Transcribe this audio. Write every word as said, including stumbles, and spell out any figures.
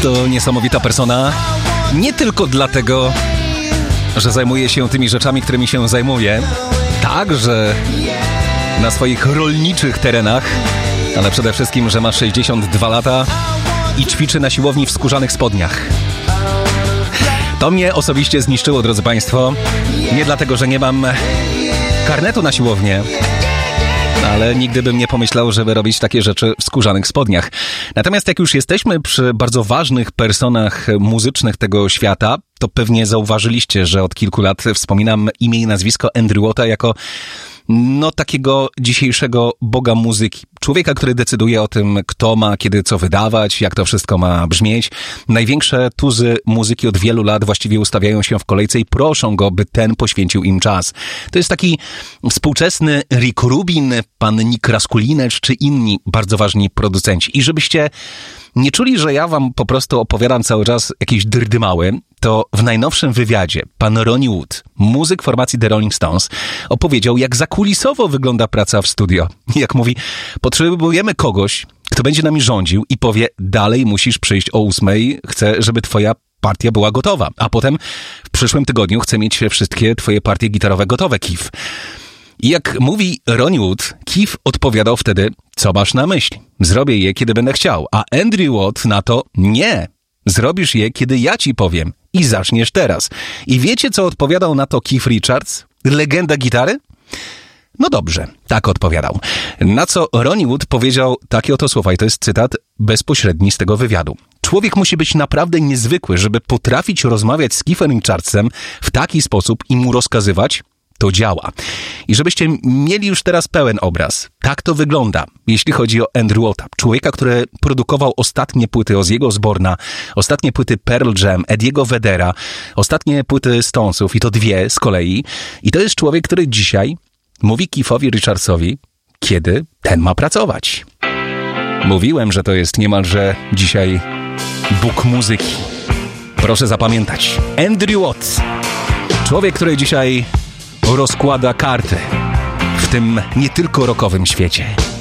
To niesamowita persona. Nie tylko dlatego, że zajmuje się tymi rzeczami, którymi się zajmuje. Także na swoich rolniczych terenach, ale przede wszystkim, że ma sześćdziesiąt dwa lata i ćwiczy na siłowni w skórzanych spodniach. To mnie osobiście zniszczyło, drodzy Państwo. Nie dlatego, że nie mam karnetu na siłownię, ale nigdy bym nie pomyślał, żeby robić takie rzeczy w skórzanych spodniach. Natomiast jak już jesteśmy przy bardzo ważnych personach muzycznych tego świata, to pewnie zauważyliście, że od kilku lat wspominam imię i nazwisko Andrew Watta jako no takiego dzisiejszego boga muzyki. Człowieka, który decyduje o tym, kto ma kiedy co wydawać, jak to wszystko ma brzmieć. Największe tuzy muzyki od wielu lat właściwie ustawiają się w kolejce i proszą go, by ten poświęcił im czas. To jest taki współczesny Rick Rubin, pan Nick Raskulinecz czy inni bardzo ważni producenci. I żebyście nie czuli, że ja wam po prostu opowiadam cały czas jakieś dyrdymały, to w najnowszym wywiadzie pan Ronnie Wood, muzyk formacji The Rolling Stones, opowiedział, jak zakulisowo wygląda praca w studio. Jak mówi, potrzebujemy kogoś, kto będzie nami rządził i powie, dalej musisz przyjść o ósmej, chcę, żeby twoja partia była gotowa. A potem w przyszłym tygodniu chcę mieć wszystkie twoje partie gitarowe gotowe, Keith. I jak mówi Ronnie Wood, Keith odpowiadał wtedy, co masz na myśli? Zrobię je, kiedy będę chciał. A Andrew Watt na to, nie. Zrobisz je, kiedy ja ci powiem. I zaczniesz teraz. I wiecie, co odpowiadał na to Keith Richards? Legenda gitary? No dobrze, tak odpowiadał. Na co Ronnie Wood powiedział takie oto słowa, i to jest cytat bezpośredni z tego wywiadu. Człowiek musi być naprawdę niezwykły, żeby potrafić rozmawiać z Keithem Richardsem w taki sposób i mu rozkazywać, to działa. I żebyście mieli już teraz pełen obraz. Tak to wygląda, jeśli chodzi o Andrew Watta. Człowieka, który produkował ostatnie płyty Ozzy'ego Osbourne'a, ostatnie płyty Pearl Jam, Eddie'ego Vedera, ostatnie płyty Stonesów i to dwie z kolei. I to jest człowiek, który dzisiaj mówi Keithowi Richardsowi, kiedy ten ma pracować. Mówiłem, że to jest niemalże dzisiaj Bóg muzyki. Proszę zapamiętać. Andrew Watt. Człowiek, który dzisiaj rozkłada karty w tym nie tylko rockowym świecie.